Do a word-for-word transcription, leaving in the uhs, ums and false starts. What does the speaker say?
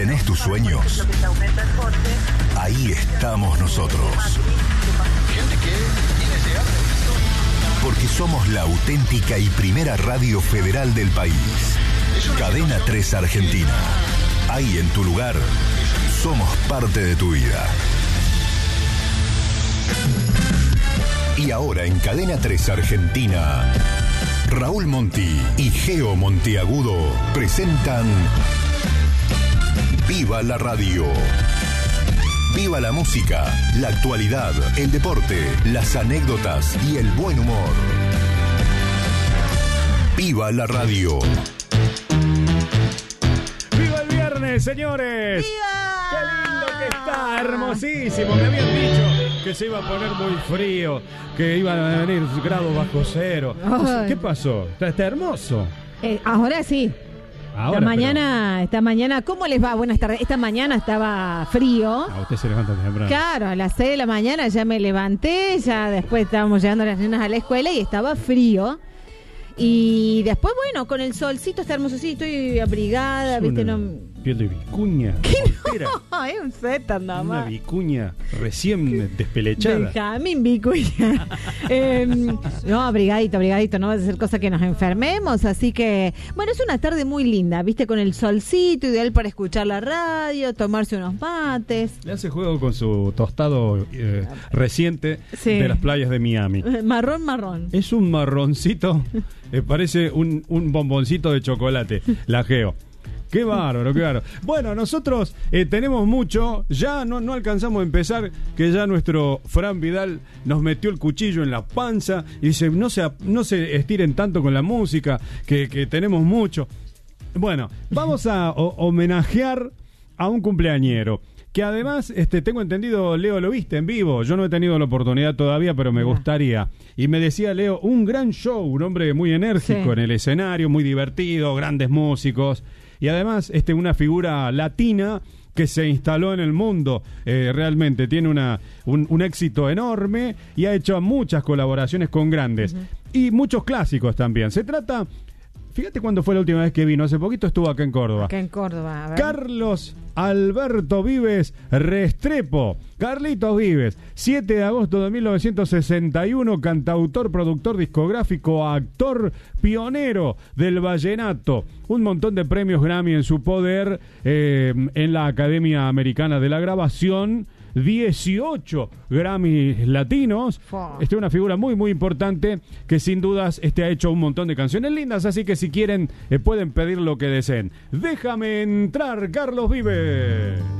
tenés tus sueños, ahí estamos nosotros. Porque somos la auténtica y primera radio federal del país. Cadena tres Argentina. Ahí en tu lugar, somos parte de tu vida. Y ahora en Cadena tres Argentina, Raúl Monti y Geo Monteagudo presentan Viva la Radio. Viva la música, la actualidad, el deporte, las anécdotas y el buen humor. Viva la Radio. ¡Viva el viernes, señores! ¡Viva! ¡Qué lindo que está! ¡Hermosísimo! Me habían dicho que se iba a poner muy frío, que iban a venir grados bajo cero. Ay. ¿Qué pasó? Está, está hermoso. Eh, ahora sí. Ahora, esta mañana, esta mañana, ¿cómo les va? Buenas tardes. Esta mañana estaba frío. pero... A usted se levanta temprano. Claro, a las seis de la mañana ya me levanté, ya después estábamos llegando las nenas a la escuela y estaba frío. Y después, bueno, con el solcito está hermoso, sí, estoy abrigada, Es ¿viste? una No... piel de vicuña. ¿Qué Espera, no? Es un suéter nada una más. vicuña recién despelechada. Benjamín Vicuña. eh, no, abrigadito, abrigadito, no va a ser cosa que nos enfermemos, así que, bueno, es una tarde muy linda, ¿viste? Con el solcito, ideal para escuchar la radio, tomarse unos mates. Le hace juego con su tostado eh, reciente Sí. de las playas de Miami. Marrón, marrón. Es un marroncito, eh, parece un, un bomboncito de chocolate, la Geo. Qué bárbaro, qué bárbaro. Bueno, nosotros eh, tenemos mucho, ya no, no alcanzamos a empezar, que ya nuestro Fran Vidal nos metió el cuchillo en la panza y dice, no se, no se estiren tanto con la música, que, que tenemos mucho. Bueno, vamos a o, homenajear a un cumpleañero. Que además, este, tengo entendido, Leo, lo viste en vivo. Yo no he tenido la oportunidad todavía, pero me gustaría. Y me decía Leo, un gran show, un hombre muy enérgico Sí. en el escenario, muy divertido, grandes músicos. Y además, este, una figura latina que se instaló en el mundo. Eh, realmente tiene una, un, un éxito enorme y ha hecho muchas colaboraciones con grandes. Uh-huh. Y muchos clásicos también. Se trata... Fíjate cuándo fue la última vez que vino. Hace poquito estuvo acá en Córdoba. Acá en Córdoba, a ver. Carlos Alberto Vives Restrepo. Carlitos Vives, siete de agosto de mil novecientos sesenta y uno, cantautor, productor discográfico, actor, pionero del vallenato. Un montón de premios Grammy en su poder, eh, en la Academia Americana de la Grabación. dieciocho Grammys latinos. Este es una figura muy muy importante que sin dudas este ha hecho un montón de canciones lindas, así que si quieren eh, pueden pedir lo que deseen. Déjame entrar, Carlos Vives.